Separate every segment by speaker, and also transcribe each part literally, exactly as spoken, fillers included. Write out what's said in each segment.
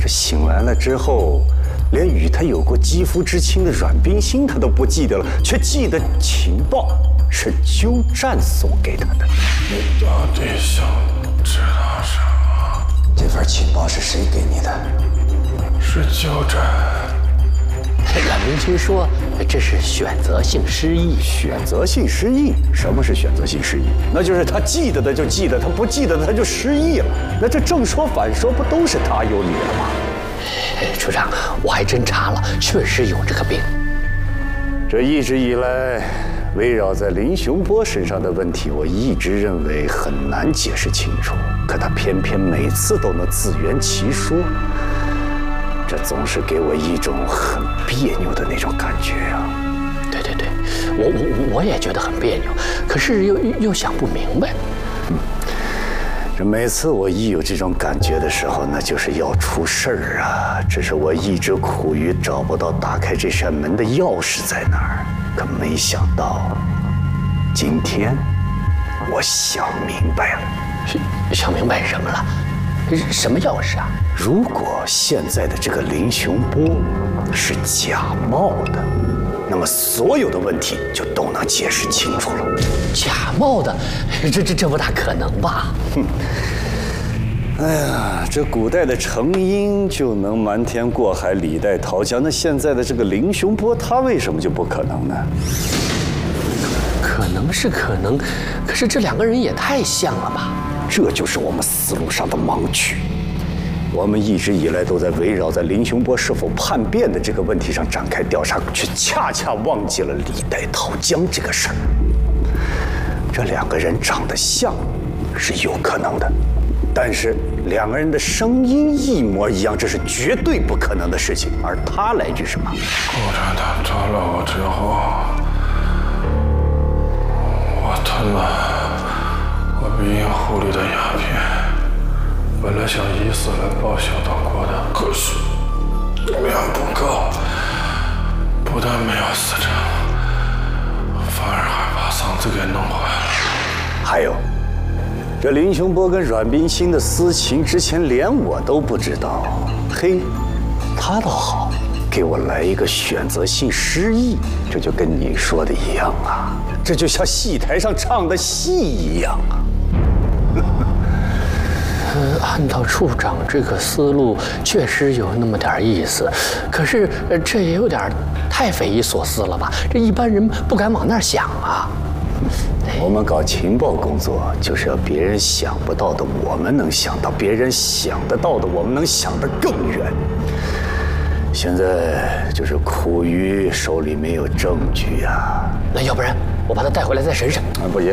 Speaker 1: 这醒来了之后，连与他有过肌肤之亲的阮冰心他都不记得了，却记得情报是鸠占送给他的。
Speaker 2: 你到底想知道什么？
Speaker 3: 这份情报是谁给你的？
Speaker 2: 是鸠占。
Speaker 4: 阮冰心说这是选择性失忆。
Speaker 1: 选择性失忆？什么是选择性失忆？那就是他记得的就记得，他不记得的他就失忆了。那这正说反说，不都是他有理了吗？
Speaker 4: 处长，我还真查了，确实有这个病。
Speaker 1: 这一直以来，围绕在林雄波身上的问题，我一直认为很难解释清楚，可他偏偏每次都能自圆其说，这总是给我一种很别扭的那种感觉啊。
Speaker 4: 对对对，我我我也觉得很别扭，可是又又想不明白。
Speaker 1: 嗯，这每次我一有这种感觉的时候，那就是要出事儿啊！只是我一直苦于找不到打开这扇门的钥匙在哪儿，可没想到，今天我想明白了。
Speaker 4: 想明白什么了？什么钥匙啊？
Speaker 1: 如果现在的这个林雄波是假冒的，那么所有的问题就都能解释清楚了。
Speaker 4: 假冒的，这这这不大可能吧？
Speaker 1: 哼，哎呀，这古代的程婴就能瞒天过海、李代桃僵，那现在的这个林雄波，他为什么就不可能呢？
Speaker 4: 可能是可能，可是这两个人也太像了吧？
Speaker 1: 这就是我们思路上的盲区。我们一直以来都在围绕在林雄波是否叛变的这个问题上展开调查，却恰恰忘记了李代桃僵这个事儿。这两个人长得像，是有可能的，但是两个人的声音一模一样，这是绝对不可能的事情。而他来自什么？
Speaker 2: 顾探探抓了我之后，我吞了我鼻咽壶里的鸦片，本来想以死来报效当国的，可是量不够，不但没有死成，反而还把嗓子给弄坏了。
Speaker 1: 还有，这林雄波跟阮冰心的私情，之前连我都不知道。嘿，他倒好，给我来一个选择性失忆，这就跟你说的一样啊，这就像戏台上唱的戏一样啊。
Speaker 4: 呃，按照处长这个思路，确实有那么点意思，可是呃这也有点太匪夷所思了吧？这一般人不敢往那儿想啊。
Speaker 1: 我们搞情报工作，就是要别人想不到的我们能想到，别人想得到的我们能想得更远。现在就是苦于手里没有证据啊。
Speaker 4: 那要不然我把他带回来再审审？
Speaker 1: 啊，不行。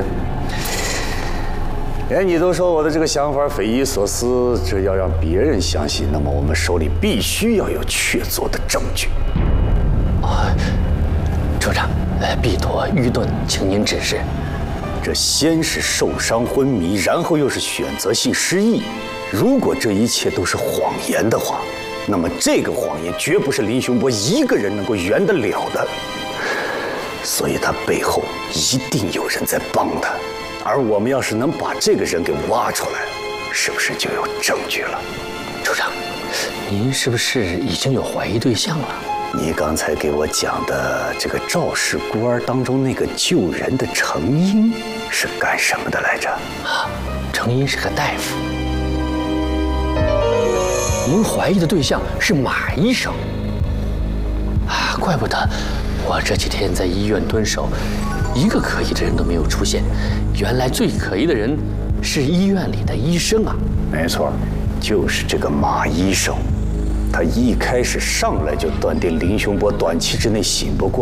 Speaker 1: 连你都说我的这个想法匪夷所思，这要让别人相信，那么我们手里必须要有确凿的证据。
Speaker 4: 哦，处长，呃，必托愚钝，请您指示。
Speaker 1: 这先是受伤昏迷，然后又是选择性失忆。如果这一切都是谎言的话，那么这个谎言绝不是林雄波一个人能够圆得了的。所以他背后一定有人在帮他。而我们要是能把这个人给挖出来，是不是就有证据了？
Speaker 4: 处长，您是不是已经有怀疑对象了？
Speaker 1: 你刚才给我讲的这个赵氏孤儿当中那个救人的程婴是干什么的来着？
Speaker 4: 啊，程婴是个大夫。您怀疑的对象是马医生啊，怪不得我这几天在医院蹲守，一个可疑的人都没有出现。原来最可疑的人是医院里的医生啊！
Speaker 1: 没错，就是这个马医生。他一开始上来就断定林雄波短期之内醒不过